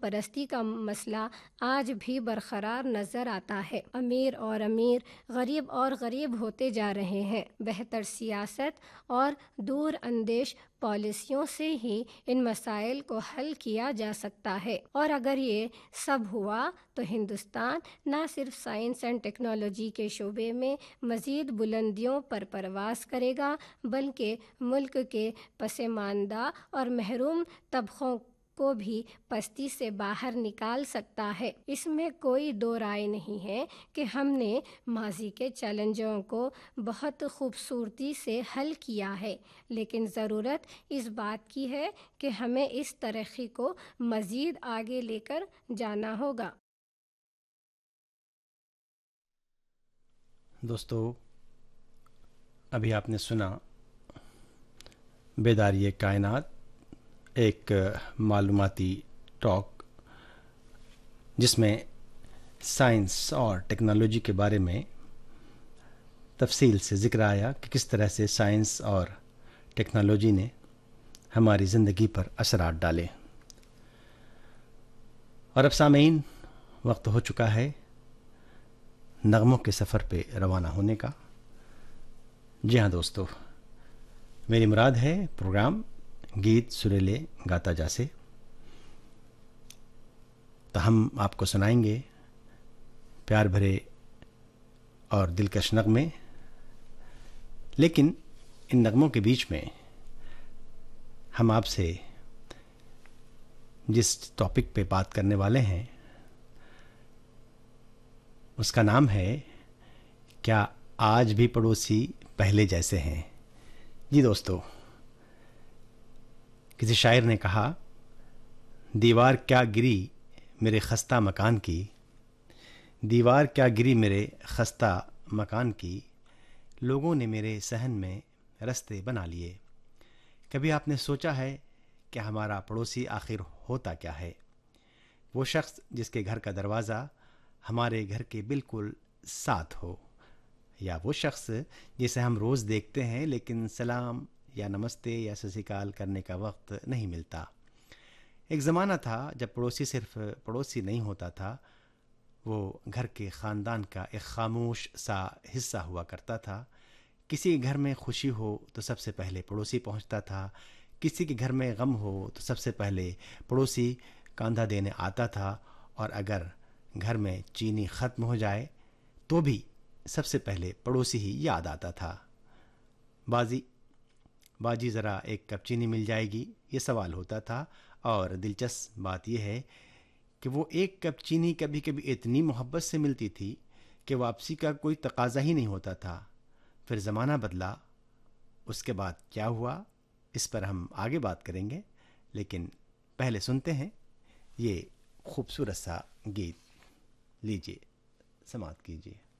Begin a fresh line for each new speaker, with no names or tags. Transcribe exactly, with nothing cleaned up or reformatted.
پرستی کا مسئلہ آج بھی برقرار نظر آتا ہے۔ امیر اور امیر، غریب اور غریب ہوتے جا رہے ہیں۔ بہتر سیاست اور دور اندیش پالیسیوں سے ہی ان مسائل کو حل کیا جا سکتا ہے، اور اگر یہ سب ہوا تو ہندوستان نہ صرف سائنس اینڈ ٹیکنالوجی کے شعبے میں مزید بلندیوں پر پرواز کرے گا بلکہ ملک کے پسماندہ اور محروم طبقوں کو بھی پستی سے باہر نکال سکتا ہے۔ اس میں کوئی دو رائے نہیں ہے کہ ہم نے ماضی کے چیلنجوں کو بہت خوبصورتی سے حل کیا ہے، لیکن ضرورت اس بات کی ہے کہ ہمیں اس ترقی کو مزید آگے لے کر جانا ہوگا۔
دوستو، ابھی آپ نے سنا بیداری کائنات، ایک معلوماتی ٹاک جس میں سائنس اور ٹیکنالوجی کے بارے میں تفصیل سے ذکر آیا کہ کس طرح سے سائنس اور ٹیکنالوجی نے ہماری زندگی پر اثرات ڈالے۔ اور اب سامعین، وقت ہو چکا ہے نغموں کے سفر پہ روانہ ہونے کا۔ جی ہاں دوستو، میری مراد ہے پروگرام گیت سریلے گاتا جا سے۔ تو ہم آپ کو سنائیں گے پیار بھرے اور دلکش نغمے، لیکن ان نغموں کے بیچ میں ہم آپ سے جس ٹاپک پہ بات کرنے والے ہیں اس کا نام ہے کیا آج بھی پڑوسی پہلے جیسے ہیں۔ جی دوستو، کسی شاعر نے کہا، دیوار کیا گری میرے خستہ مکان کی، دیوار کیا گری میرے خستہ مکان کی، لوگوں نے میرے صحن میں رستے بنا لیے۔ کبھی آپ نے سوچا ہے کہ ہمارا پڑوسی آخر ہوتا کیا ہے؟ وہ شخص جس کے گھر کا دروازہ ہمارے گھر کے بالکل ساتھ ہو، یا وہ شخص جسے ہم روز دیکھتے ہیں لیکن سلام یا نمستے یا سسیکال کرنے کا وقت نہیں ملتا۔ ایک زمانہ تھا جب پڑوسی صرف پڑوسی نہیں ہوتا تھا، وہ گھر کے خاندان کا ایک خاموش سا حصہ ہوا کرتا تھا۔ کسی کے گھر میں خوشی ہو تو سب سے پہلے پڑوسی پہنچتا تھا، کسی کے گھر میں غم ہو تو سب سے پہلے پڑوسی کاندھا دینے آتا تھا، اور اگر گھر میں چینی ختم ہو جائے تو بھی سب سے پہلے پڑوسی ہی یاد آتا تھا۔ بازی باجی ذرا ایک کپ چینی مل جائے گی، یہ سوال ہوتا تھا، اور دلچسپ بات یہ ہے کہ وہ ایک کپ چینی کبھی کبھی اتنی محبت سے ملتی تھی کہ واپسی کا کوئی تقاضا ہی نہیں ہوتا تھا۔ پھر زمانہ بدلا، اس کے بعد کیا ہوا اس پر ہم آگے بات کریں گے، لیکن پہلے سنتے ہیں یہ خوبصورت سا گیت۔ لیجیے، سماعت کیجیے۔